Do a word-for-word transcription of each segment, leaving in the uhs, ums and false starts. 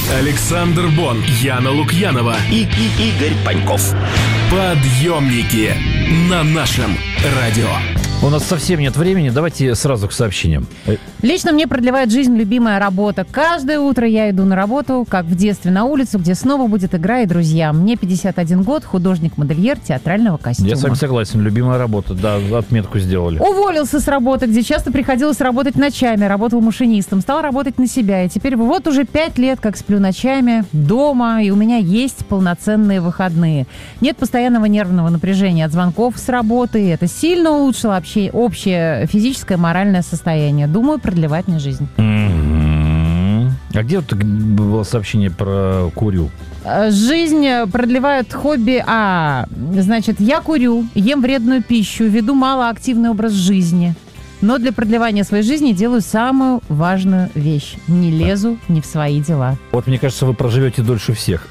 Александр Бон, Яна Лукьянова и, и Игорь Паньков. Подъемники на нашем радио. У нас совсем нет времени, давайте сразу к сообщениям. Лично мне продлевает жизнь любимая работа. Каждое утро я иду на работу, как в детстве, на улицу, где снова будет игра и друзья. Мне пятьдесят один год, художник-модельер театрального костюма. Я с вами согласен, любимая работа, да, отметку сделали. Уволился с работы, где часто приходилось работать ночами, работал машинистом, стал работать на себя. И теперь вот уже пять лет, как сплю ночами, дома, и у меня есть полноценные выходные. Нет постоянного нервного напряжения от звонков с работы. Это сильно улучшило общение. Общее физическое и моральное состояние. Думаю, продлевать мне жизнь. Mm-hmm. А где вот было сообщение про курю? Жизнь продлевает хобби. А, значит, я курю, ем вредную пищу, веду малоактивный образ жизни. Но для продлевания своей жизни делаю самую важную вещь. Не лезу ни в свои дела. Вот, мне кажется, вы проживете дольше всех.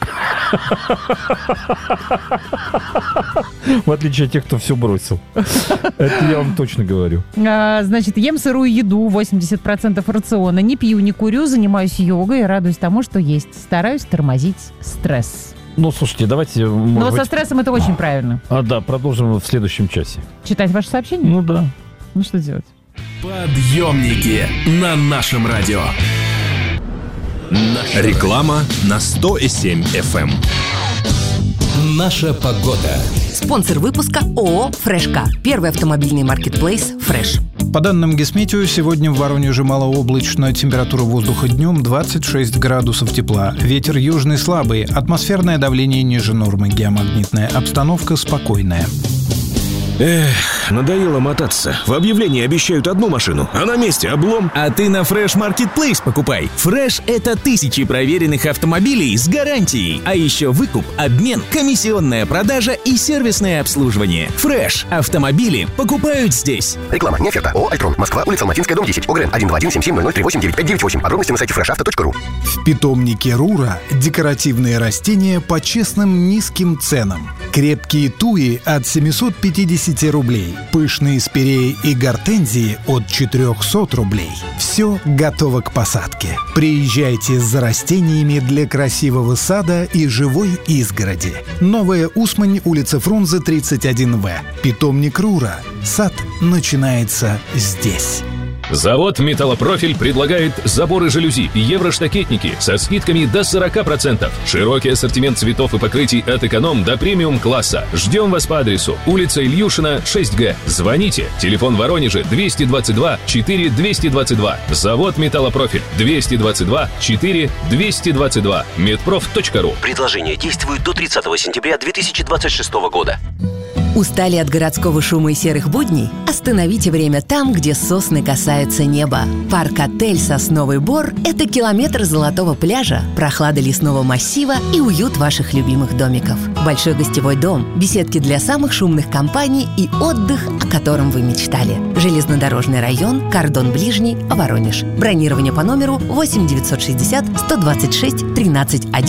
В отличие от тех, кто все бросил. Это я вам точно говорю. А, значит, ем сырую еду, восемьдесят процентов рациона. Не пью, не курю, занимаюсь йогой и радуюсь тому, что есть. Стараюсь тормозить стресс. Ну, слушайте, давайте... Но быть... со стрессом это очень правильно. А, да, продолжим в следующем часе. Читать ваши сообщения? Ну, да. Ну, что делать? Подъемники на нашем радио. Наша реклама на сто и семь эф эм. Наша погода. Спонсор выпуска ООО «Фрешка». Первый автомобильный маркетплейс «Фреш». По данным Гисметео, сегодня в Воронеже малооблачно, температура воздуха днем двадцать шесть градусов тепла. Ветер южный слабый, атмосферное давление ниже нормы, геомагнитная обстановка спокойная. Эх, надоело мотаться. В объявлении обещают одну машину, а на месте облом. А ты на Fresh Marketplace покупай. Fresh — это тысячи проверенных автомобилей с гарантией. А еще выкуп, обмен, комиссионная продажа и сервисное обслуживание. Fresh. Автомобили покупают здесь. Реклама, не оферта. ООО «Альтрон». Москва, улица Алматинская, дом десять. ОГРН один два один семь семь ноль ноль три восемь девять пять девять восемь. Подробности на сайте фреш авто точка ру. В питомнике Рура декоративные растения по честным низким ценам. Крепкие туи от семьсот пятьдесят рублей. Пышные спиреи и гортензии от четыреста рублей. Все готово к посадке. Приезжайте за растениями для красивого сада и живой изгороди. Новая Усмань, улица Фрунзе, тридцать один вэ. Питомник Рура. Сад начинается здесь. Завод «Металлопрофиль» предлагает заборы жалюзи и евроштакетники со скидками до сорок процентов. Широкий ассортимент цветов и покрытий от эконом до премиум-класса. Ждем вас по адресу улица Ильюшина, шесть гэ. Звоните. Телефон Воронежа двести двадцать два четыре двести двадцать два. Завод «Металлопрофиль» двести двадцать два четыре двести двадцать два. медпроф точка ру. Предложение действует до тридцатого сентября две тысячи двадцать шестого года. Устали от городского шума и серых будней? Остановите время там, где сосны касаются неба. Парк-отель «Сосновый Бор» — это километр золотого пляжа, прохлада лесного массива и уют ваших любимых домиков. Большой гостевой дом, беседки для самых шумных компаний и отдых, о котором вы мечтали. Железнодорожный район, кордон ближний, Воронеж. Бронирование по номеру восемь девятьсот шестьдесят сто двадцать шесть тринадцать один.